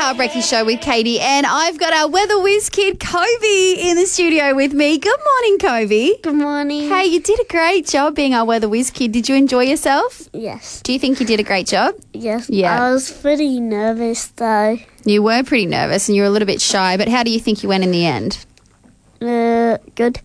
Brekkie Show with Katie, and I've got our weather whiz kid, Kobe, in the studio with me. Good morning, Kobe. Good morning. Hey, you did a great job being our weather whiz kid. Did you enjoy yourself? Yes. Do you think you did a great job? Yes. Yeah. I was pretty nervous though. You were pretty nervous and you were a little bit shy, but how do you think you went in the end? Good.